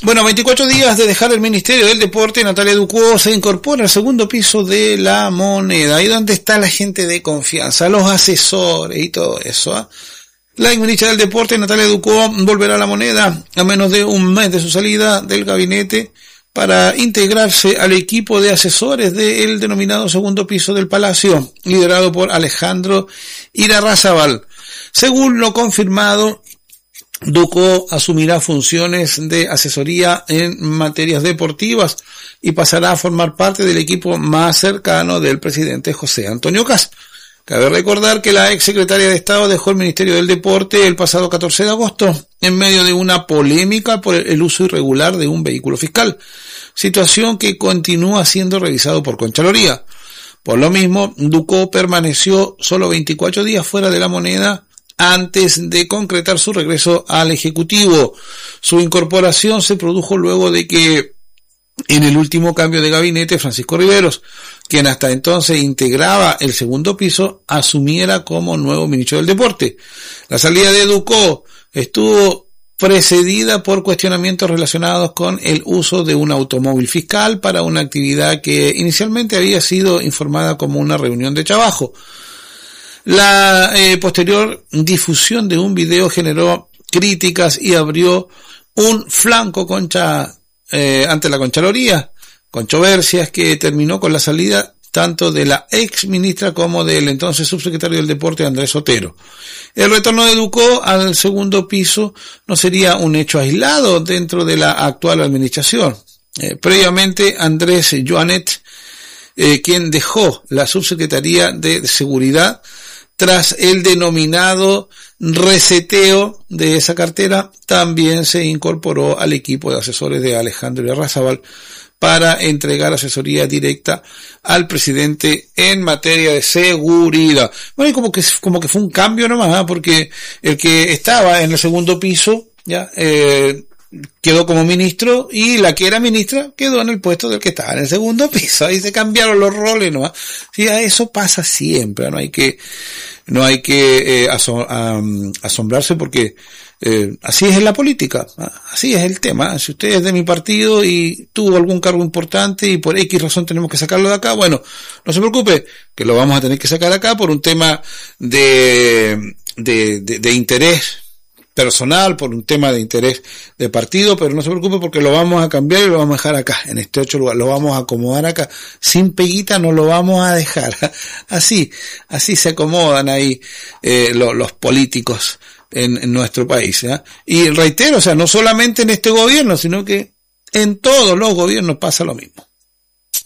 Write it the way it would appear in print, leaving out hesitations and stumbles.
Bueno, 24 días de dejar el Ministerio del Deporte, Natalia Ducó se incorpora al segundo piso de La Moneda. Ahí donde está la gente de confianza, los asesores y todo eso, ¿eh? La ministra del Deporte, Natalia Ducó, volverá a La Moneda a menos de un mes de su salida del gabinete para integrarse al equipo de asesores del denominado segundo piso del Palacio, liderado por Alejandro Irarrázaval. Según lo confirmado, Ducó asumirá funciones de asesoría en materias deportivas y pasará a formar parte del equipo más cercano del presidente José Antonio Kast. Cabe recordar que la ex secretaria de Estado dejó el Ministerio del Deporte el pasado 14 de agosto en medio de una polémica por el uso irregular de un vehículo fiscal, situación que continúa siendo revisado por Contraloría. Por lo mismo, Ducó permaneció solo 24 días fuera de La Moneda antes de concretar su regreso al Ejecutivo. Su incorporación se produjo luego de que en el último cambio de gabinete, Francisco Riveros, quien hasta entonces integraba el segundo piso, asumiera como nuevo ministro del Deporte. La salida de Ducó estuvo precedida por cuestionamientos relacionados con el uso de un automóvil fiscal para una actividad que inicialmente había sido informada como una reunión de trabajo. La posterior difusión de un video generó críticas y abrió un flanco ante la Contraloría, controversias que terminó con la salida tanto de la ex ministra como del entonces subsecretario del Deporte Andrés Otero. El retorno de Ducó al segundo piso no sería un hecho aislado dentro de la actual administración. Previamente, Andrés Joanet, quien dejó la subsecretaría de Seguridad tras el denominado reseteo de esa cartera, también se incorporó al equipo de asesores de Alejandro Irarrázaval para entregar asesoría directa al presidente en materia de seguridad. Bueno, y como que fue un cambio nomás, ¿eh? Porque el que estaba en el segundo piso ya quedó como ministro y la que era ministra quedó en el puesto del que estaba en el segundo piso. Ahí se cambiaron los roles nomás. Sí, eso pasa siempre, no hay que asombrarse porque así es en la política, así es el tema. Si usted es de mi partido y tuvo algún cargo importante y por X razón tenemos que sacarlo de acá, bueno, no se preocupe, que lo vamos a tener que sacar acá por un tema de interés personal, por un tema de interés de partido, pero no se preocupe porque lo vamos a cambiar y lo vamos a dejar acá, en este otro lugar, lo vamos a acomodar acá, sin peguita no lo vamos a dejar, así se acomodan ahí los políticos en nuestro país, ¿eh? Y reitero, o sea, no solamente en este gobierno, sino que en todos los gobiernos pasa lo mismo.